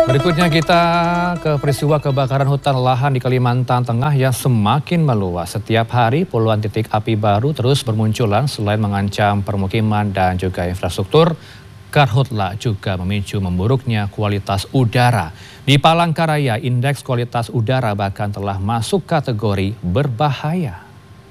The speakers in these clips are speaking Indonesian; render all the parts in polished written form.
Berikutnya kita ke peristiwa kebakaran hutan lahan di Kalimantan Tengah yang semakin meluas. Setiap hari puluhan titik api baru terus bermunculan selain mengancam permukiman dan juga infrastruktur. Karhutla juga memicu memburuknya kualitas udara. Di Palangkaraya, indeks kualitas udara bahkan telah masuk kategori berbahaya.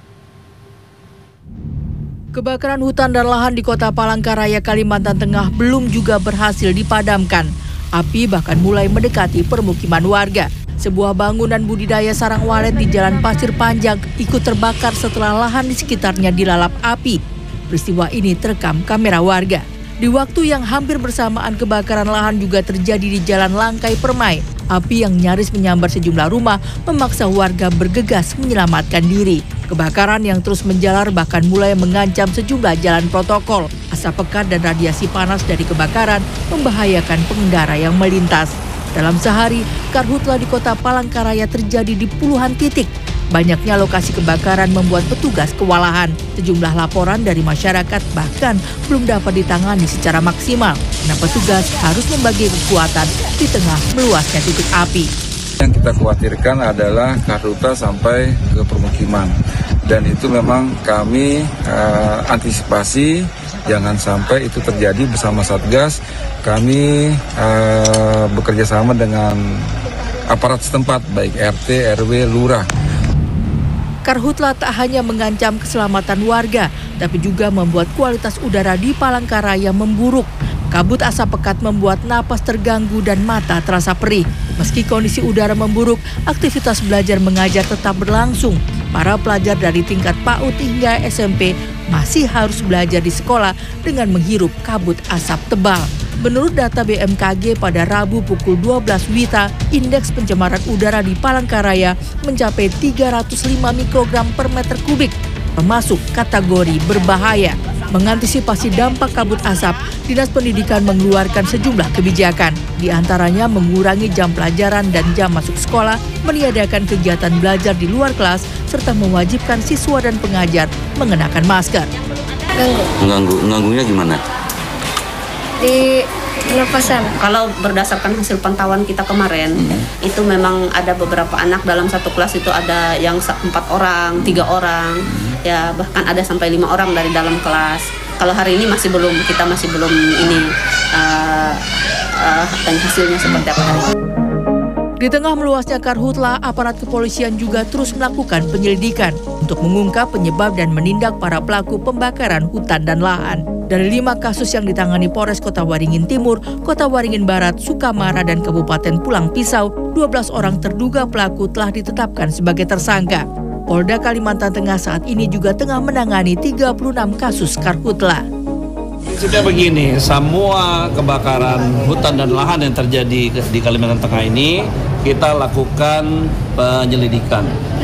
Kebakaran hutan dan lahan di kota Palangkaraya, Kalimantan Tengah belum juga berhasil dipadamkan. Api bahkan mulai mendekati permukiman warga. Sebuah bangunan budidaya sarang walet di Jalan Pasir Panjang ikut terbakar setelah lahan di sekitarnya dilalap api. Peristiwa ini terekam kamera warga. Di waktu yang hampir bersamaan kebakaran lahan juga terjadi di Jalan Langkai Permai. Api yang nyaris menyambar sejumlah rumah memaksa warga bergegas menyelamatkan diri. Kebakaran yang terus menjalar bahkan mulai mengancam sejumlah jalan protokol. Asap pekat dan radiasi panas dari kebakaran membahayakan pengendara yang melintas. Dalam sehari, karhutla di kota Palangkaraya terjadi di puluhan titik. Banyaknya lokasi kebakaran membuat petugas kewalahan. Sejumlah laporan dari masyarakat bahkan belum dapat ditangani secara maksimal. Karena petugas harus membagi kekuatan di tengah meluasnya titik api. Yang kita khawatirkan adalah karhutla sampai ke permukiman. Dan itu memang kami antisipasi jangan sampai itu terjadi bersama Satgas. Kami bekerja sama dengan aparat setempat baik RT, RW, Lurah. Karhutla tak hanya mengancam keselamatan warga, tapi juga membuat kualitas udara di Palangkaraya memburuk. Kabut asap pekat membuat napas terganggu dan mata terasa perih. Meski kondisi udara memburuk, aktivitas belajar mengajar tetap berlangsung. Para pelajar dari tingkat PAUD hingga SMP masih harus belajar di sekolah dengan menghirup kabut asap tebal. Menurut data BMKG pada Rabu pukul 12 WITA, indeks pencemaran udara di Palangkaraya mencapai 305 mikrogram per meter kubik, termasuk kategori berbahaya. Mengantisipasi dampak kabut asap, Dinas Pendidikan mengeluarkan sejumlah kebijakan. Di antaranya mengurangi jam pelajaran dan jam masuk sekolah, meniadakan kegiatan belajar di luar kelas, serta mewajibkan siswa dan pengajar mengenakan masker. Mengganggunya gimana? Di pernapasan. Kalau berdasarkan hasil pantauan kita kemarin, itu memang ada beberapa anak dalam satu kelas itu ada yang 4 orang, 3 orang, ya bahkan ada sampai 5 orang dari dalam kelas. Kalau hari ini kita masih belum ini dan hasilnya seperti apa hari ini. Di tengah meluasnya karhutla, aparat kepolisian juga terus melakukan penyelidikan untuk mengungkap penyebab dan menindak para pelaku pembakaran hutan dan lahan. Dari 5 kasus yang ditangani Polres Kota Waringin Timur, Kota Waringin Barat, Sukamara, dan Kabupaten Pulang Pisau, 12 orang terduga pelaku telah ditetapkan sebagai tersangka. Polda Kalimantan Tengah saat ini juga tengah menangani 36 kasus karhutla. Prinsipnya begini, semua kebakaran hutan dan lahan yang terjadi di Kalimantan Tengah ini kita lakukan penyelidikan,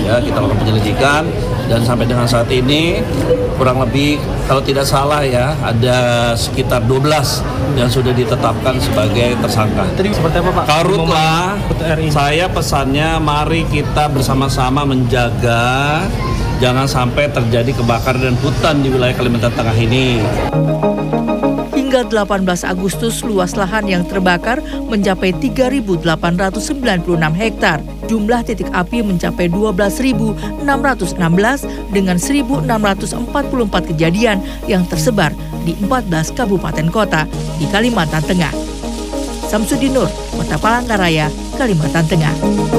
dan sampai dengan saat ini kurang lebih kalau tidak salah ya ada sekitar 12 yang sudah ditetapkan sebagai tersangka. Seperti apa Pak? Karhutla, saya pesannya mari kita bersama-sama menjaga jangan sampai terjadi kebakaran hutan di wilayah Kalimantan Tengah ini. Hingga 18 Agustus, luas lahan yang terbakar mencapai 3.896 hektar. Jumlah titik api mencapai 12.616 dengan 1.644 kejadian yang tersebar di 14 kabupaten kota di Kalimantan Tengah. Samsudin Nur, Kota Palangkaraya, Kalimantan Tengah.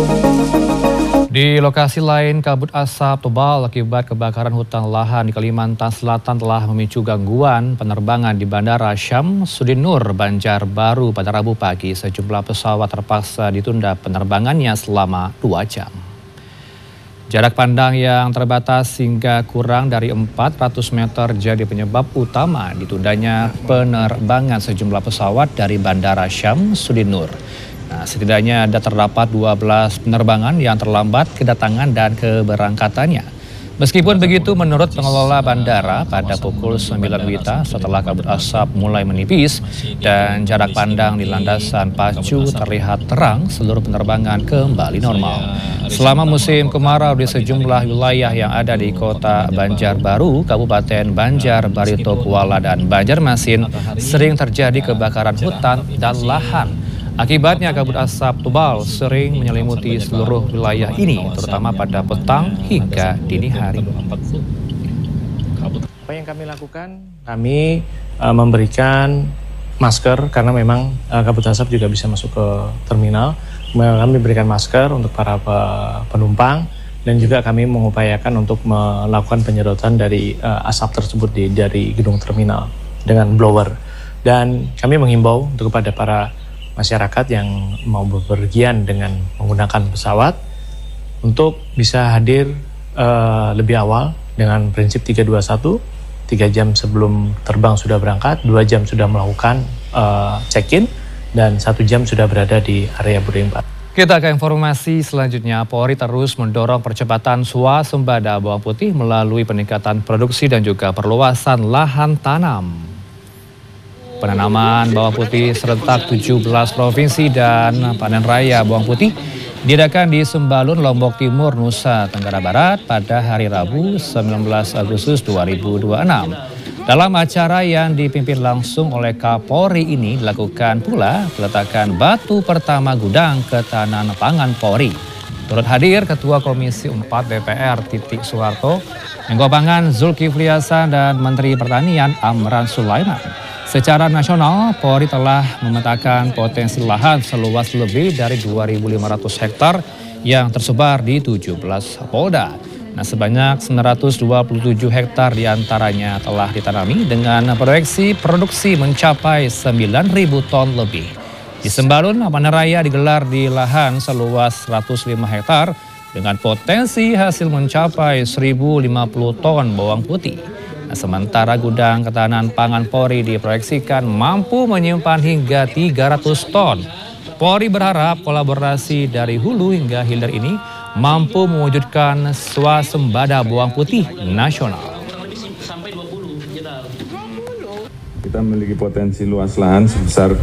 Di lokasi lain, kabut asap tebal akibat kebakaran hutan lahan di Kalimantan Selatan telah memicu gangguan penerbangan di Bandara Syamsuddin Nur, Banjarbaru pada Rabu pagi. Sejumlah pesawat terpaksa ditunda penerbangannya selama 2 jam. Jarak pandang yang terbatas hingga kurang dari 400 meter jadi penyebab utama ditundanya penerbangan sejumlah pesawat dari Bandara Syamsuddin Nur. Setidaknya ada terdapat 12 penerbangan yang terlambat kedatangan dan keberangkatannya. Meskipun begitu, menurut pengelola bandara pada pukul 9 WITA setelah kabut asap mulai menipis dan jarak pandang di landasan pacu terlihat terang, seluruh penerbangan kembali normal. Selama musim kemarau di sejumlah wilayah yang ada di kota Banjarbaru, Kabupaten Banjar, Barito, Kuala, dan Banjarmasin sering terjadi kebakaran hutan dan lahan. Akibatnya kabut asap tebal sering menyelimuti seluruh wilayah ini, terutama pada petang hingga dini hari. Apa yang kami lakukan? Kami memberikan masker karena memang kabut asap juga bisa masuk ke terminal. Kami berikan masker untuk para penumpang dan juga kami mengupayakan untuk melakukan penyedotan dari asap tersebut dari gedung terminal dengan blower. Dan kami menghimbau untuk kepada para masyarakat yang mau bepergian dengan menggunakan pesawat untuk bisa hadir lebih awal dengan prinsip 321, 3 jam sebelum terbang sudah berangkat, 2 jam sudah melakukan check-in, dan 1 jam sudah berada di area boarding pass. Kita ke informasi selanjutnya. Polri terus mendorong percepatan swasembada bawang putih melalui peningkatan produksi dan juga perluasan lahan tanam. Penanaman bawang putih serentak 17 provinsi dan panen raya bawang putih diadakan di Sembalun, Lombok Timur, Nusa Tenggara Barat pada hari Rabu 19 Agustus 2026. Dalam acara yang dipimpin langsung oleh Kapolri ini dilakukan pula peletakan batu pertama gudang ketahanan pangan Polri. Turut hadir Ketua Komisi 4 DPR Titik Soeharto, Menko Pangan Zulkifli Hasan dan Menteri Pertanian Amran Sulaiman. Secara nasional, Polri telah memetakan potensi lahan seluas lebih dari 2.500 hektar yang tersebar di 17 polda. Nah, sebanyak 927 hektar diantaranya telah ditanami dengan proyeksi produksi mencapai 9.000 ton lebih. Di Sembalun, panen raya digelar di lahan seluas 105 hektar dengan potensi hasil mencapai 1.050 ton bawang putih. Nah, sementara gudang ketahanan pangan Polri diproyeksikan mampu menyimpan hingga 300 ton. Polri berharap kolaborasi dari hulu hingga hilir ini mampu mewujudkan swasembada bawang putih nasional. Kita memiliki potensi luas lahan sebesar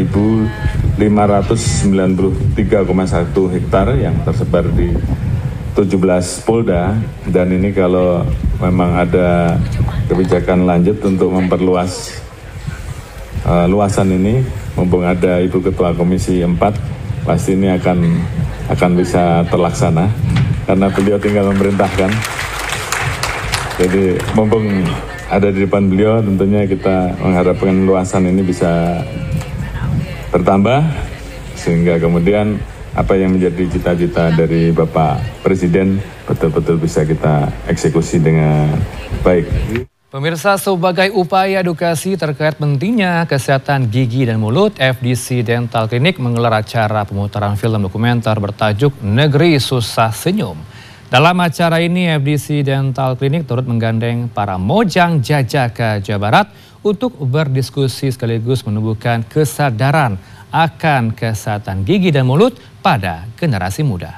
2.593,1 hektar yang tersebar di 17 polda, dan ini kalau memang ada kebijakan lanjut untuk memperluas luasan ini, mumpung ada Ibu Ketua Komisi 4, pasti ini akan bisa terlaksana karena beliau tinggal memerintahkan. Jadi mumpung ada di depan beliau, tentunya kita mengharapkan luasan ini bisa bertambah sehingga kemudian apa yang menjadi cita-cita dari Bapak Presiden betul-betul bisa kita eksekusi dengan baik. Pemirsa, sebagai upaya edukasi terkait pentingnya kesehatan gigi dan mulut, FDC Dental Clinic menggelar acara pemutaran film dokumenter bertajuk Negeri Susah Senyum. Dalam acara ini, FDC Dental Clinic turut menggandeng para mojang jajaka Jawa Barat untuk berdiskusi sekaligus menumbuhkan kesadaran akan kesehatan gigi dan mulut pada generasi muda.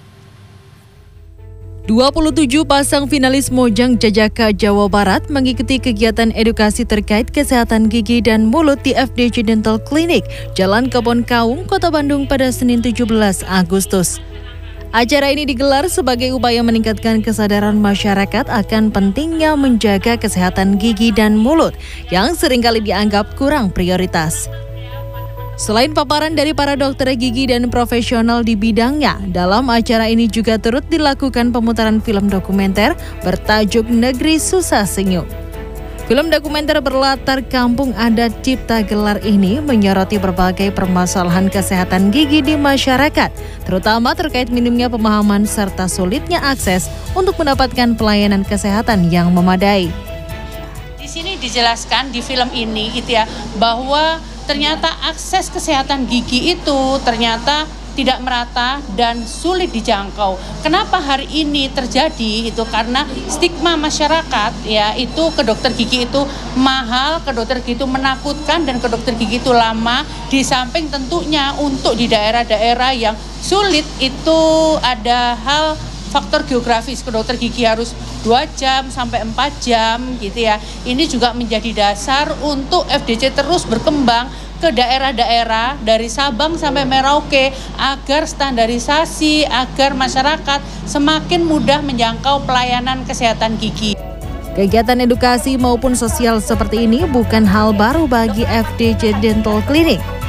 27 pasang finalis Mojang Jajaka Jawa Barat mengikuti kegiatan edukasi terkait kesehatan gigi dan mulut di FDC Dental Clinic, Jalan Kebon Kaung, Kota Bandung pada Senin 17 Agustus. Acara ini digelar sebagai upaya meningkatkan kesadaran masyarakat akan pentingnya menjaga kesehatan gigi dan mulut yang seringkali dianggap kurang prioritas. Selain paparan dari para dokter gigi dan profesional di bidangnya, dalam acara ini juga turut dilakukan pemutaran film dokumenter bertajuk Negeri Susah Senyum. Film dokumenter berlatar kampung adat Cipta Gelar ini menyoroti berbagai permasalahan kesehatan gigi di masyarakat, terutama terkait minimnya pemahaman serta sulitnya akses untuk mendapatkan pelayanan kesehatan yang memadai. Di sini dijelaskan di film ini gitu ya, bahwa ternyata akses kesehatan gigi itu ternyata tidak merata dan sulit dijangkau. Kenapa hari ini terjadi? Itu karena stigma masyarakat ya, itu ke dokter gigi itu mahal, ke dokter gigi itu menakutkan, dan ke dokter gigi itu lama. Di samping tentunya untuk di daerah-daerah yang sulit itu ada hal faktor geografis, ke dokter gigi harus 2 jam sampai 4 jam gitu ya. Ini juga menjadi dasar untuk FDC terus berkembang ke daerah-daerah dari Sabang sampai Merauke agar standarisasi, agar masyarakat semakin mudah menjangkau pelayanan kesehatan gigi. Kegiatan edukasi maupun sosial seperti ini bukan hal baru bagi FDC Dental Clinic.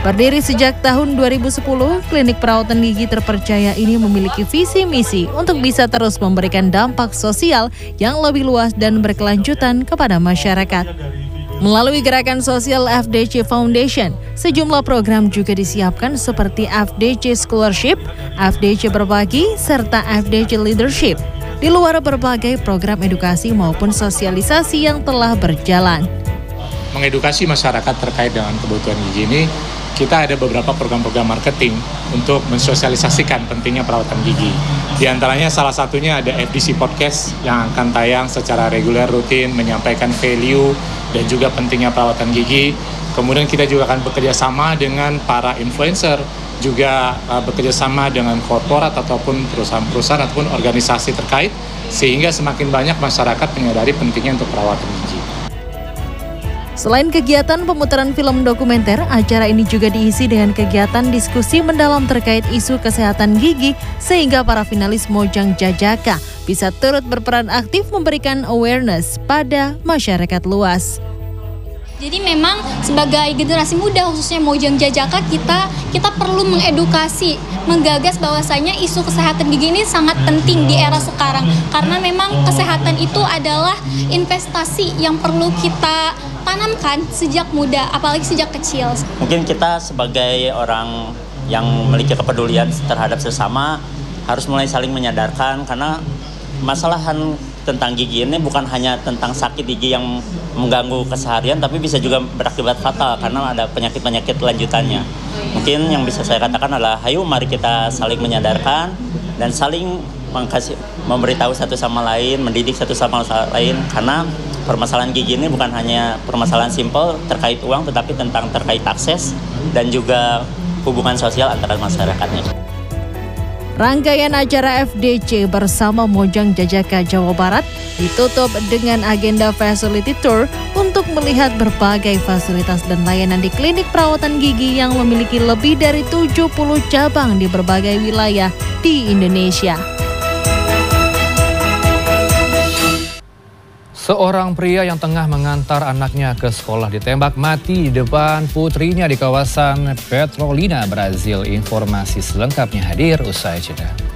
Berdiri sejak tahun 2010, klinik perawatan gigi terpercaya ini memiliki visi misi untuk bisa terus memberikan dampak sosial yang lebih luas dan berkelanjutan kepada masyarakat. Melalui gerakan sosial FDC Foundation, sejumlah program juga disiapkan seperti FDC Scholarship, FDC Berbagi, serta FDC Leadership. Di luar berbagai program edukasi maupun sosialisasi yang telah berjalan. Mengedukasi masyarakat terkait dengan kebutuhan gigi ini, kita ada beberapa program-program marketing untuk mensosialisasikan pentingnya perawatan gigi. Di antaranya salah satunya ada FDC Podcast yang akan tayang secara reguler rutin menyampaikan value dan juga pentingnya perawatan gigi. Kemudian kita juga akan bekerja sama dengan para influencer, juga bekerja sama dengan korporat ataupun perusahaan-perusahaan ataupun organisasi terkait, sehingga semakin banyak masyarakat menyadari pentingnya untuk perawatan gigi. Selain kegiatan pemutaran film dokumenter, acara ini juga diisi dengan kegiatan diskusi mendalam terkait isu kesehatan gigi sehingga para finalis Mojang Jajaka bisa turut berperan aktif memberikan awareness pada masyarakat luas. Jadi memang sebagai generasi muda khususnya Mojang Jajaka kita perlu mengedukasi, menggagas bahwasanya isu kesehatan gigi ini sangat penting di era sekarang karena memang kesehatan itu adalah investasi yang perlu kita tanamkan sejak muda, apalagi sejak kecil. Mungkin kita sebagai orang yang memiliki kepedulian terhadap sesama harus mulai saling menyadarkan karena masalah tentang gigi ini bukan hanya tentang sakit gigi yang mengganggu keseharian, tapi bisa juga berakibat fatal karena ada penyakit-penyakit lanjutannya. Mungkin yang bisa saya katakan adalah, ayo mari kita saling menyadarkan dan saling memberitahu satu sama lain, mendidik satu sama lain, karena permasalahan gigi ini bukan hanya permasalahan simpel terkait uang, tetapi terkait akses dan juga hubungan sosial antara masyarakatnya. Rangkaian acara FDC bersama Mojang Jajaka Jawa Barat ditutup dengan agenda facility tour untuk melihat berbagai fasilitas dan layanan di klinik perawatan gigi yang memiliki lebih dari 70 cabang di berbagai wilayah di Indonesia. Seorang pria yang tengah mengantar anaknya ke sekolah ditembak mati di depan putrinya di kawasan Petrolina, Brazil. Informasi selengkapnya hadir usai jeda.